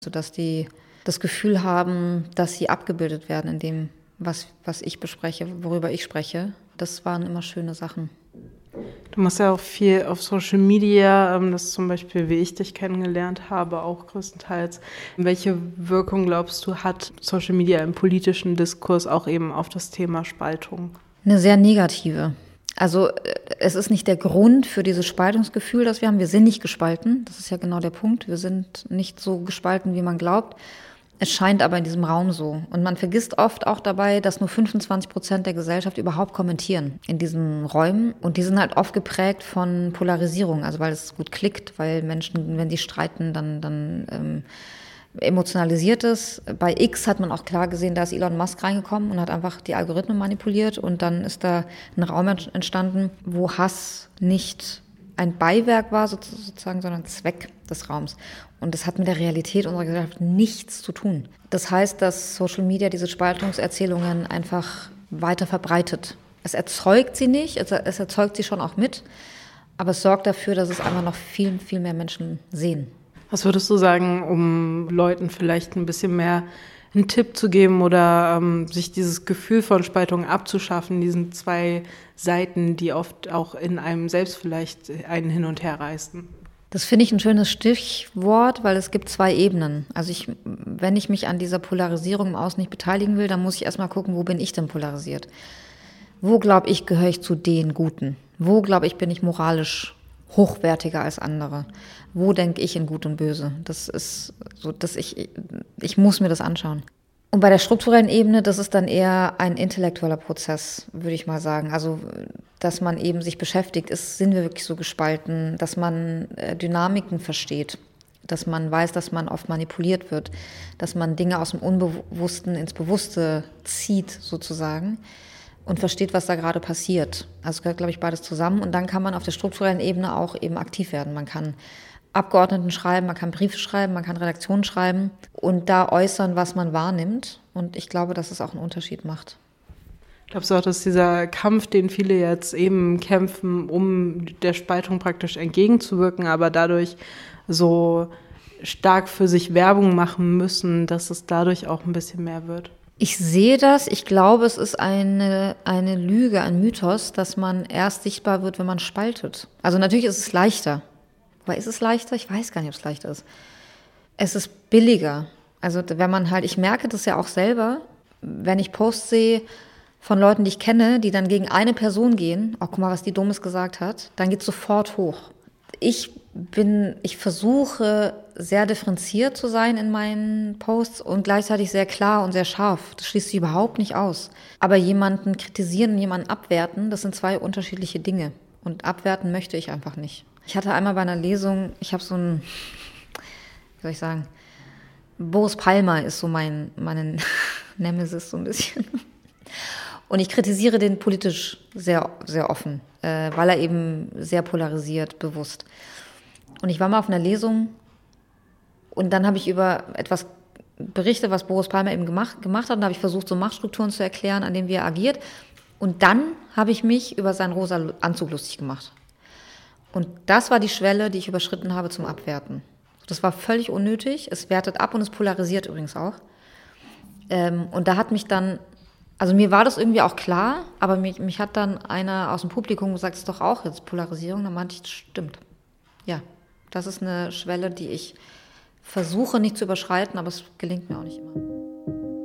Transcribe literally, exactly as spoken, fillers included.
sodass die das Gefühl haben, dass sie abgebildet werden in dem, was, was ich bespreche, worüber ich spreche. Das waren immer schöne Sachen. Du machst ja auch viel auf Social Media, das ist zum Beispiel, wie ich dich kennengelernt habe, auch größtenteils. Welche Wirkung, glaubst du, hat Social Media im politischen Diskurs auch eben auf das Thema Spaltung? Eine sehr negative. Also es ist nicht der Grund für dieses Spaltungsgefühl, das wir haben. Wir sind nicht gespalten, das ist ja genau der Punkt. Wir sind nicht so gespalten, wie man glaubt. Es scheint aber in diesem Raum so. Und man vergisst oft auch dabei, dass nur fünfundzwanzig Prozent der Gesellschaft überhaupt kommentieren in diesen Räumen. Und die sind halt oft geprägt von Polarisierung, also weil es gut klickt, weil Menschen, wenn die streiten, dann, dann ähm, emotionalisiert es. Bei X hat man auch klar gesehen, da ist Elon Musk reingekommen und hat einfach die Algorithmen manipuliert. Und dann ist da ein Raum entstanden, wo Hass nicht ein Beiwerk war sozusagen, sondern Zweck des Raums. Und das hat mit der Realität unserer Gesellschaft nichts zu tun. Das heißt, dass Social Media diese Spaltungserzählungen einfach weiter verbreitet. Es erzeugt sie nicht, es erzeugt sie schon auch mit, aber es sorgt dafür, dass es einfach noch viel, viel mehr Menschen sehen. Was würdest du sagen, um Leuten vielleicht ein bisschen mehr einen Tipp zu geben oder ähm, sich dieses Gefühl von Spaltung abzuschaffen, diesen zwei Seiten, die oft auch in einem selbst vielleicht einen hin und her reißen? Das finde ich ein schönes Stichwort, weil es gibt zwei Ebenen. Also ich, wenn ich mich an dieser Polarisierung im Außen nicht beteiligen will, dann muss ich erstmal gucken, wo bin ich denn polarisiert? Wo, glaube ich, gehöre ich zu den Guten? Wo, glaube ich, bin ich moralisch hochwertiger als andere? Wo denke ich in Gut und Böse? Das ist so, dass ich, ich muss mir das anschauen. Und bei der strukturellen Ebene, das ist dann eher ein intellektueller Prozess, würde ich mal sagen. Also, dass man eben sich beschäftigt, ist, sind wir wirklich so gespalten, dass man äh, Dynamiken versteht, dass man weiß, dass man oft manipuliert wird, dass man Dinge aus dem Unbewussten ins Bewusste zieht, sozusagen, und versteht, was da gerade passiert. Also gehört, glaube ich, beides zusammen. Und dann kann man auf der strukturellen Ebene auch eben aktiv werden. Man kann Abgeordneten schreiben, man kann Briefe schreiben, man kann Redaktionen schreiben und da äußern, was man wahrnimmt. Und ich glaube, dass es auch einen Unterschied macht. Glaubst du auch, dass dieser Kampf, den viele jetzt eben kämpfen, um der Spaltung praktisch entgegenzuwirken, aber dadurch so stark für sich Werbung machen müssen, dass es dadurch auch ein bisschen mehr wird? Ich sehe das. Ich glaube, es ist eine, eine Lüge, ein Mythos, dass man erst sichtbar wird, wenn man spaltet. Also natürlich ist es leichter. Aber ist es leichter? Ich weiß gar nicht, ob es leichter ist. Es ist billiger. Also wenn man halt, ich merke das ja auch selber, wenn ich Posts sehe von Leuten, die ich kenne, die dann gegen eine Person gehen, oh, guck mal, was die Dummes gesagt hat, dann geht es sofort hoch. Ich bin, ich versuche sehr differenziert zu sein in meinen Posts und gleichzeitig sehr klar und sehr scharf. Das schließt sich überhaupt nicht aus. Aber jemanden kritisieren und jemanden abwerten, das sind zwei unterschiedliche Dinge. Und abwerten möchte ich einfach nicht. Ich hatte einmal bei einer Lesung, ich habe so ein, wie soll ich sagen, Boris Palmer ist so mein, mein Nemesis so ein bisschen. Und ich kritisiere den politisch sehr, sehr offen, äh, weil er eben sehr polarisiert, bewusst. Und ich war mal auf einer Lesung und dann habe ich über etwas berichtet, was Boris Palmer eben gemacht, gemacht hat. Und da habe ich versucht, so Machtstrukturen zu erklären, an denen wie er agiert. Und dann habe ich mich über seinen rosa Anzug lustig gemacht. Und das war die Schwelle, die ich überschritten habe zum Abwerten. Das war völlig unnötig. Es wertet ab und es polarisiert übrigens auch. Ähm, und da hat mich dann, also mir war das irgendwie auch klar, aber mich, mich hat dann einer aus dem Publikum gesagt, es ist doch auch jetzt Polarisierung. Da meinte ich, das stimmt. Ja, das ist eine Schwelle, die ich versuche nicht zu überschreiten, aber es gelingt mir auch nicht immer.